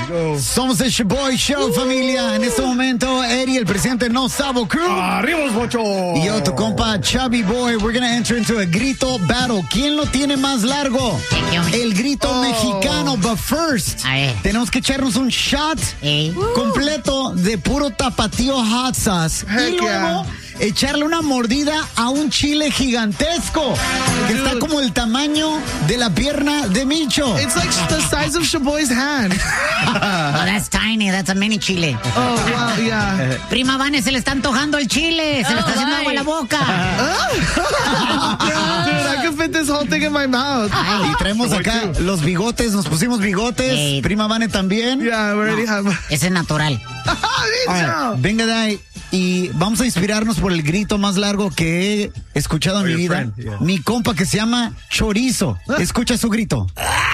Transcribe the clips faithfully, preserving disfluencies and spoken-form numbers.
go. Somos el Shaboy Show, familia. En este momento, Eddie, el presidente No Sabo Crew. ¡Arriba los bochos! Y yo, tu compa, Chubby Boy. We're gonna enter into a grito battle. ¿Quién lo tiene más largo? El grito Oh. mexicano. But first, A ver. tenemos que echarnos un shot Ey. completo de puro tapatío hot sauce. Heck y luego... yeah. echarle una mordida a un chile gigantesco que Dude. está como el tamaño de la pierna de Micho. It's like the size of Shaboy's hand. Oh, that's tiny. That's a mini chile. Oh, wow, yeah. Prima Vane, se le está antojando el chile. Se le está haciendo agua a la boca. Dude, I can fit this whole thing in my mouth. Y traemos acá los bigotes, nos pusimos bigotes. Ey. Prima Vane también. Yeah, I already have. Ese es natural. Alright, venga de ahí y vamos a inspirarnos por el grito más largo que he escuchado en mi your vida. friend, yeah. Mi compa que se llama Chorizo. Escucha su grito.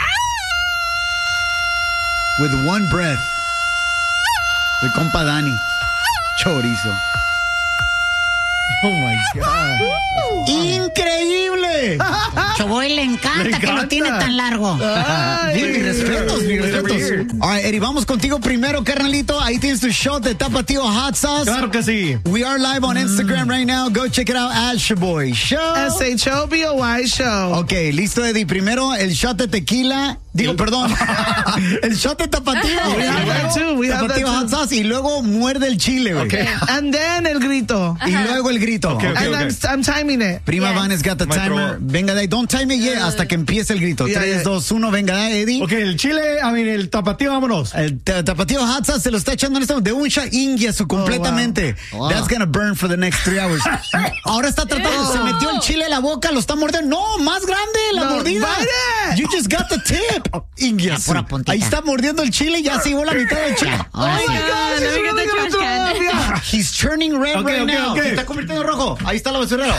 With one breath. El compa Dani. Chorizo. Oh my God. ¡Increíble! Choboy le encanta, Le que lo encanta. tiene tan largo. Sí, mis respetos, mis Every respetos. year. All right, Eddie, vamos contigo primero, carnalito. Ahí tienes tu shot de Tapatío Hot Sauce. Claro que sí. We are live on Instagram right now. Go check it out at Shaboy Show. S H O B O Y show. Ok, listo, Eddie. Primero, el shot de tequila. Digo, perdón. El shot de tapatío. We have that too. We have that Tapatío hot too. sauce. Y luego muerde el chile, güey. Okay. And then el grito. Y luego el grito. And I'm, I'm timing it. Prima Yes. Van's got the My timer. throat. Venga de ahí. Don't time it yet hasta que empiece el grito. Yeah, tres, yeah. dos, uno. Venga de ahí, Eddie. Ok, el chile, a mí, el tapatío, vámonos. El ta- tapatío hot sauce se lo está echando en este momento de un shot inguiasu completamente. wow. That's gonna burn for the next three hours. Ahora está tratando, se metió el chile a la boca, lo está mordiendo. No, más grande la No, mordida. vaya. You just got the tip. Inguiasu. La pura puntita. Ahí está mordiendo el chile y ya se llevó la mitad del chile. Ahora sí. God, let he's me get really the gonna trash throw can. up, yeah. He's turning red Ok, right ok, now. ok. Se está convirtiendo en rojo. Ahí está la basurera.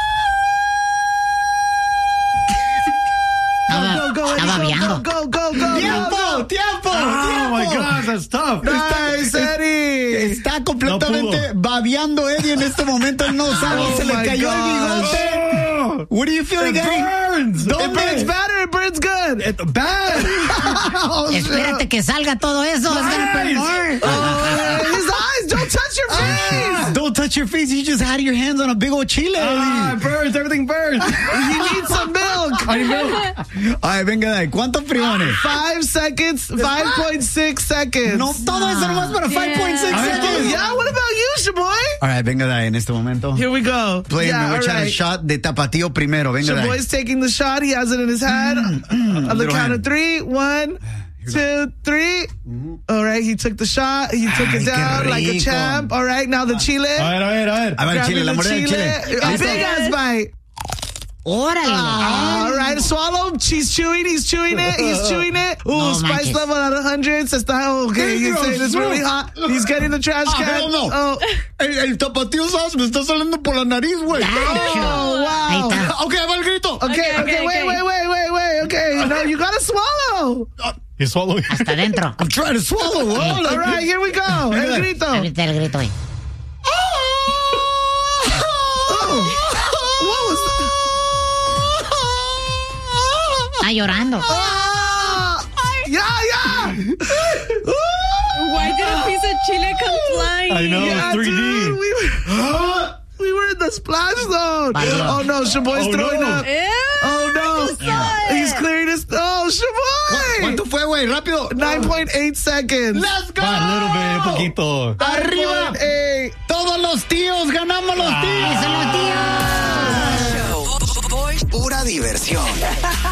Estaba, Go, go, Eddie, estaba go, babeando. go, go, go, go, Tiempo, go. tiempo, Oh my tiempo. God, that's tough. Nice, Eddie. Está completamente babeando Eddie en este momento. Él no sabe, Oh se le my cayó el gosh. bigote. Oh, What are you feeling, it Eddie? burns. ¿Dónde? It burns better. It burns good. It, bad. Oh, shit. Espérate que salga todo eso. It's gonna burn more. Oh, his eyes. Don't touch your face. Don't touch your face. You just had your hands on a big old chile. Ah, Eddie. it burns. Everything burns. You need some milk. I know. Ay, venga de ahí. ¿Cuántos primones? Five seconds. Five point six seconds. No, todo eso nomás para five point six Yeah. seconds. Yeah. What about you, Shaboy? All right, venga de ahí en este momento. Here we go. Play, yeah, me voy a all echar el right. shot de tapatío primero. Venga de ahí. Shaboy's taking the shot. He has it in his hand. On the little count hand. of three. One, two, three. All right. He took the shot. He took Ay, it qué down like a rico. champ. All right. Now the chile. A ver, a ver, a ver. A ver, el chile, Grabbing la the mordida del chile. A Listo. big ass bite. Órale. All right, swallow. She's chewing. He's chewing it. He's chewing it. Ooh, No spice manches. level out of hundreds. Está okay. He's saying it's really hot. He's getting the trash Ah, can. hell no. Oh, El, el tapatío sauce me está saliendo por la nariz, güey. oh, Ahí wow. está. Ok, va el grito. Okay, Okay, okay, okay, wait, okay. wait, wait, wait, wait. Okay, no, you gotta swallow. He's swallowing. Hasta adentro. I'm trying to swallow. Oh, like- All right, here we go. El grito. Ahorita el grito, güey. What was that? Está llorando. Ah, yeah, yeah. Why did a piece of chile come flying? I know. Yeah, three D. dude, we were, we were in the splash zone. Valió. Oh no, Shaboy's Oh, throwing no. up. Ew, Oh no, he's clearing his. Oh, Shaboy. ¿Cuánto fue, güey? Rápido. nine point eight seconds. Let's go. A little bit, poquito. Arriba. Hey. Todos los tíos, ganamos los tíos. ¡Eso no, tío! Pura diversión.